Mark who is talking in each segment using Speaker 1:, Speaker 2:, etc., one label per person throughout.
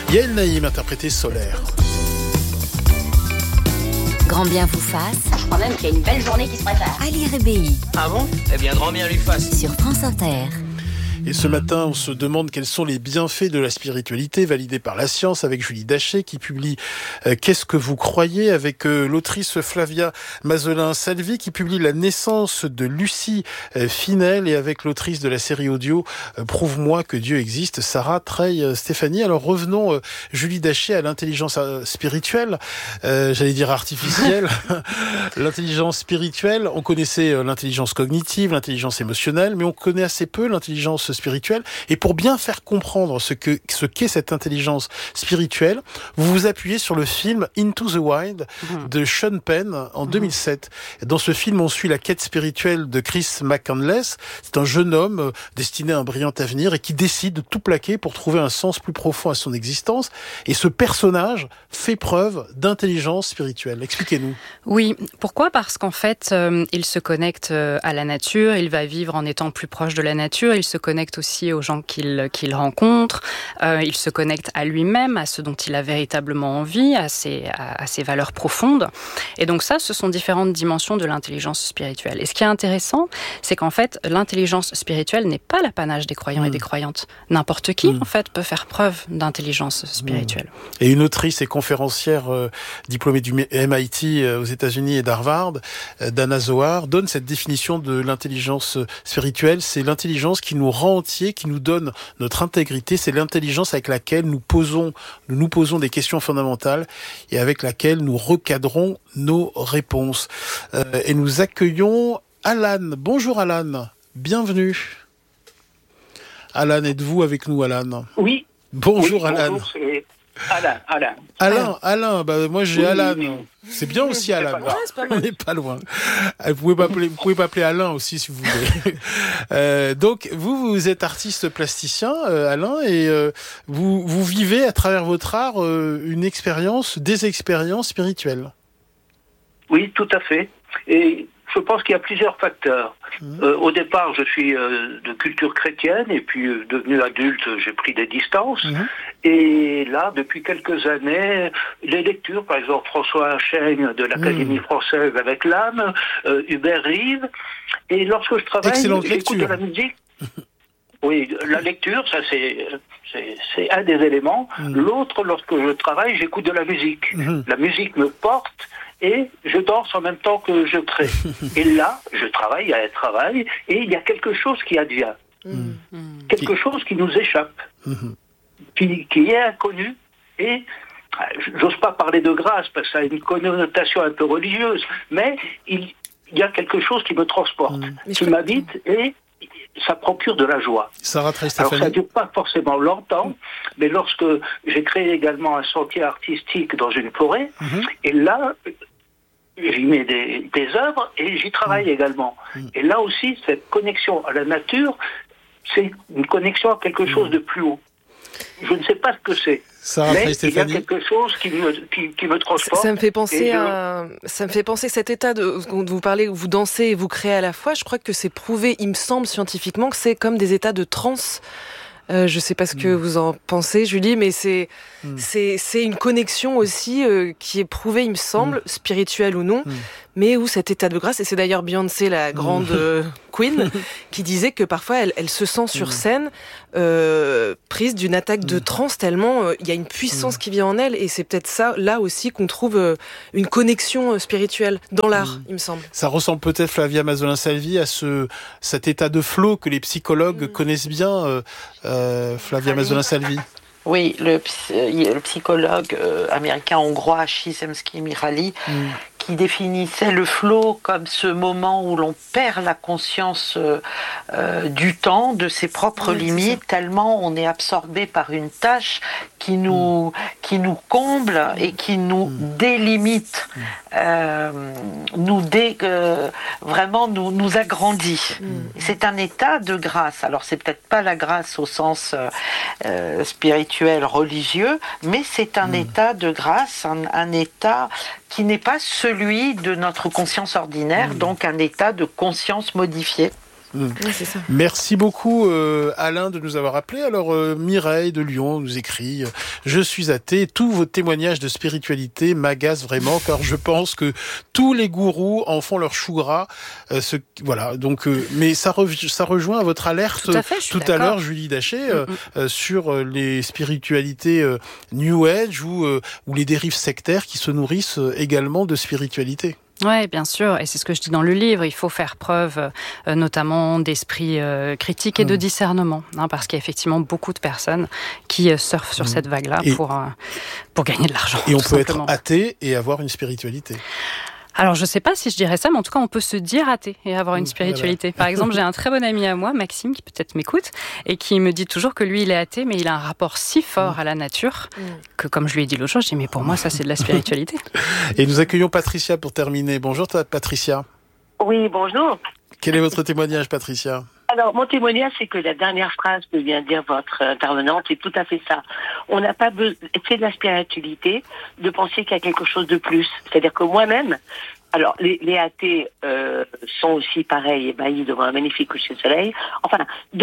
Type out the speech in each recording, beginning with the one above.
Speaker 1: Yael Naïm, interprété Solaire.
Speaker 2: Grand bien vous fasse.
Speaker 3: Je crois même qu'il y a une belle journée qui se prépare.
Speaker 2: Ali Rebéi.
Speaker 4: Ah bon ? Eh bien, grand bien lui fasse.
Speaker 2: Sur France Inter.
Speaker 1: Et ce matin, on se demande quels sont les bienfaits de la spiritualité validés par la science avec Julie Daché qui publie Qu'est-ce que vous croyez avec l'autrice Flavia Mazelin-Salvi qui publie La naissance de Lucie Finel et avec l'autrice de la série audio Prouve-moi que Dieu existe, Sarah Treille-Stéphanie. Alors revenons, Julie Daché, à l'intelligence spirituelle, j'allais dire artificielle. L'intelligence spirituelle, on connaissait l'intelligence cognitive, l'intelligence émotionnelle, mais on connaît assez peu l'intelligence spirituelle. Et pour bien faire comprendre ce qu'est cette intelligence spirituelle, vous vous appuyez sur le film Into the Wild de Sean Penn en 2007. Et dans ce film, on suit la quête spirituelle de Chris McCandless. C'est un jeune homme destiné à un brillant avenir et qui décide de tout plaquer pour trouver un sens plus profond à son existence. Et ce personnage fait preuve d'intelligence spirituelle. Expliquez-nous.
Speaker 5: Oui, pourquoi ? Parce qu'en fait, il se connecte à la nature, il va vivre en étant plus proche de la nature, il se connecte aussi aux gens qu'il rencontre, il se connecte à lui-même, à ce dont il a véritablement envie, à ses valeurs profondes. Et donc ça, ce sont différentes dimensions de l'intelligence spirituelle. Et ce qui est intéressant, c'est qu'en fait, l'intelligence spirituelle n'est pas l'apanage des croyants et des croyantes. N'importe qui, en fait, peut faire preuve d'intelligence spirituelle.
Speaker 1: Et une autrice et conférencière diplômée du MIT aux États-Unis et d'Harvard, Dana Zohar, donne cette définition de l'intelligence spirituelle. C'est l'intelligence qui nous rend entier, qui nous donne notre intégrité. C'est l'intelligence avec laquelle nous nous posons des questions fondamentales et avec laquelle nous recadrons nos réponses. Et nous accueillons Alan. Bonjour Alan, bienvenue. Alan, êtes-vous avec nous, Alan ?
Speaker 6: Oui.
Speaker 1: Bonjour
Speaker 6: oui,
Speaker 1: Alan.
Speaker 6: Bonjour, c'est Alain.
Speaker 1: Alain, moi j'ai Alan. Oui. C'est bien aussi Alain. On n'est pas loin. Vous pouvez m'appeler Alain aussi si vous voulez. Donc vous êtes artiste plasticien, Alain, et vous vivez à travers votre art des expériences spirituelles.
Speaker 6: Oui, tout à fait. Et je pense qu'il y a plusieurs facteurs. Au départ, je suis de culture chrétienne, et puis devenu adulte, j'ai pris des distances. Et là, depuis quelques années, les lectures, par exemple François Chaigne de l'Académie française avec l'âme, Hubert Reeves. Et lorsque je travaille, j'écoute de la musique. Oui, la lecture, ça c'est un des éléments. L'autre, lorsque je travaille, j'écoute de la musique. La musique me porte. Et je danse en même temps que je crée. Et là, je travaille, et il y a quelque chose qui advient. Quelque chose qui nous échappe, qui est inconnu. Et j'ose pas parler de grâce, parce que ça a une connotation un peu religieuse, mais il y a quelque chose qui me transporte, qui m'habite, et ça procure de la joie.
Speaker 1: Sarah Treille-Stéphanie.
Speaker 6: Alors ça ne dure pas forcément longtemps, mais lorsque j'ai créé également un sentier artistique dans une forêt, et là, j'y mets des œuvres et j'y travaille également. Et là aussi, cette connexion à la nature, c'est une connexion à quelque chose de plus haut. Je ne sais pas ce que c'est. Mais il y a quelque chose qui me transporte.
Speaker 7: Ça me fait penser cet état dont vous parlez, où vous dansez et vous créez à la fois. Je crois que c'est prouvé, il me semble scientifiquement, que c'est comme des états de transe. Je ne sais pas ce que vous en pensez, Julie, mais c'est une connexion aussi qui est prouvée, il me semble, spirituelle ou non, mais où cet état de grâce, et c'est d'ailleurs Beyoncé, la grande queen, qui disait que parfois elle se sent sur scène prise d'une attaque de transe tellement il y a une puissance qui vient en elle, et c'est peut-être ça, là aussi, qu'on trouve une connexion spirituelle dans l'art, il me semble.
Speaker 1: Ça ressemble peut-être, Flavia Mazelin-Salvi, à cet état de flow que les psychologues connaissent bien, Flavia Mazelin-Salvi.
Speaker 8: Oui, le psychologue américain-hongrois Csikszentmihalyi qui définissait le flow comme ce moment où l'on perd la conscience du temps, de ses propres limites, tellement on est absorbé par une tâche qui nous comble et qui nous délimite, vraiment nous agrandit. C'est un état de grâce. Alors c'est peut-être pas la grâce au sens spirituel, religieux, mais c'est un état de grâce, un état qui n'est pas celui de notre conscience ordinaire, donc un état de conscience modifiée.
Speaker 7: Oui, c'est ça.
Speaker 1: Merci beaucoup Alain de nous avoir appelés. Alors Mireille de Lyon nous écrit « Je suis athée, tous vos témoignages de spiritualité m'agacent vraiment car je pense que tous les gourous en font leur chou gras. » Voilà, donc, mais ça rejoint à votre alerte tout à l'heure, Julie Daché, sur les spiritualités New Age ou les dérives sectaires qui se nourrissent également de spiritualité.
Speaker 5: Oui, bien sûr, et c'est ce que je dis dans le livre, il faut faire preuve notamment d'esprit critique et de discernement, parce qu'il y a effectivement beaucoup de personnes qui surfent sur cette vague-là pour gagner de l'argent.
Speaker 1: Et on peut être athée et avoir une spiritualité.
Speaker 5: Alors, je ne sais pas si je dirais ça, mais en tout cas, on peut se dire athée et avoir une spiritualité. Voilà. Par exemple, j'ai un très bon ami à moi, Maxime, qui peut-être m'écoute, et qui me dit toujours que lui, il est athée, mais il a un rapport si fort à la nature que, comme je lui ai dit l'autre jour, je dis, mais pour moi, ça, c'est de la spiritualité. Et
Speaker 1: nous accueillons Patricia pour terminer. Bonjour, Patricia.
Speaker 9: Oui, bonjour.
Speaker 1: Quel est votre témoignage, Patricia ?
Speaker 9: Alors, mon témoignage, c'est que la dernière phrase que vient de dire votre intervenante, c'est tout à fait ça. On n'a pas besoin, c'est de la spiritualité, de penser qu'il y a quelque chose de plus. C'est-à-dire que moi-même, alors, les athées sont aussi pareils, ébahis devant un magnifique coucher de soleil. Enfin,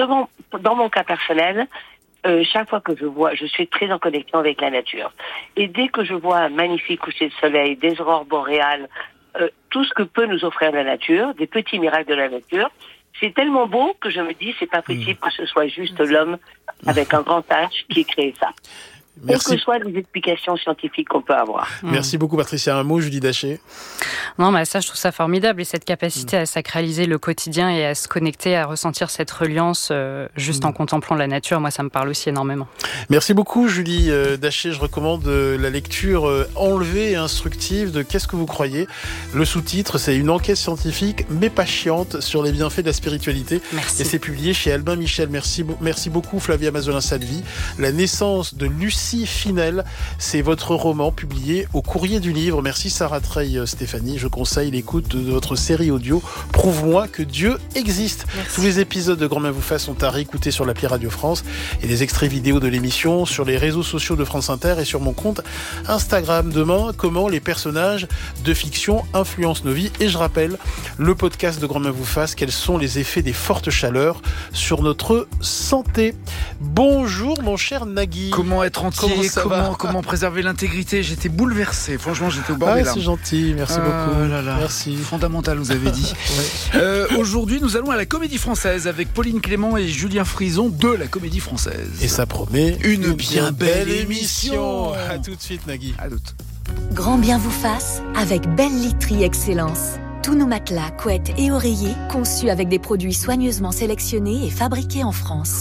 Speaker 9: dans mon cas personnel, chaque fois que je suis très en connexion avec la nature. Et dès que je vois un magnifique coucher de soleil, des aurores boréales, tout ce que peut nous offrir la nature, des petits miracles de la nature, c'est tellement beau que je me dis, c'est pas possible que ce soit juste l'homme avec un grand H qui ait créé ça.
Speaker 1: Merci.
Speaker 9: Quelles que soient les explications scientifiques qu'on peut avoir.
Speaker 1: Merci beaucoup, Patricia. Un mot, Julie Daché?
Speaker 5: Non, mais ça, je trouve ça formidable. Et cette capacité à sacraliser le quotidien et à se connecter, à ressentir cette reliance juste en contemplant la nature, moi, ça me parle aussi énormément.
Speaker 1: Merci beaucoup, Julie Daché. Je recommande la lecture enlevée et instructive de Qu'est-ce que vous croyez? Le sous-titre, c'est une enquête scientifique, mais pas chiante, sur les bienfaits de la spiritualité.
Speaker 5: Merci.
Speaker 1: Et c'est publié chez Albin Michel. Merci beaucoup, Flavia Mazelin-Salvi. La naissance de Lucie Finel, c'est votre roman publié au Courrier du Livre. Merci Sarah Treille-Stéphanie. Je conseille l'écoute de votre série audio Prouve-moi que Dieu existe. Merci. Tous les épisodes de Grand Bien vous fasse sont à réécouter sur l'appli Radio France et les extraits vidéo de l'émission sur les réseaux sociaux de France Inter et sur mon compte Instagram. Demain, comment les personnages de fiction influencent nos vies. Et je rappelle le podcast de Grand Bien vous fasse, quels sont les effets des fortes chaleurs sur notre santé. Bonjour mon cher Nagui.
Speaker 10: Comment être entier, comment préserver l'intégrité? J'étais bouleversé, franchement j'étais au bord des larmes.
Speaker 1: C'est gentil, merci beaucoup. Merci.
Speaker 10: Fondamental, vous avez dit. Aujourd'hui nous allons à la Comédie Française avec Pauline Clément et Julien Frison de la Comédie Française.
Speaker 1: Et ça promet
Speaker 10: une bien belle émission.
Speaker 1: À tout de suite Nagui.
Speaker 10: À toutes.
Speaker 2: Grand Bien vous fasse avec Belle Literie Excellence. Tous nos matelas, couettes et oreillers conçus avec des produits soigneusement sélectionnés et fabriqués en France.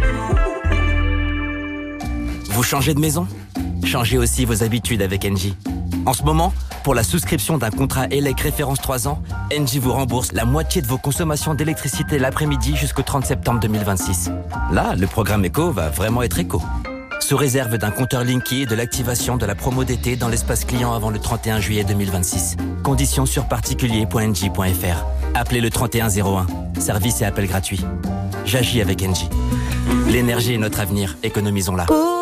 Speaker 11: Vous changez de maison? Changez aussi vos habitudes avec Engie. En ce moment, pour la souscription d'un contrat ELEC référence 3 ans, Engie vous rembourse la moitié de vos consommations d'électricité l'après-midi jusqu'au 30 septembre 2026. Là, le programme éco va vraiment être éco. Sous réserve d'un compteur Linky et de l'activation de la promo d'été dans l'espace client avant le 31 juillet 2026. Conditions sur particulier.engie.fr. Appelez le 3101. Service et appel gratuit. J'agis avec Engie. L'énergie est notre avenir, économisons-la.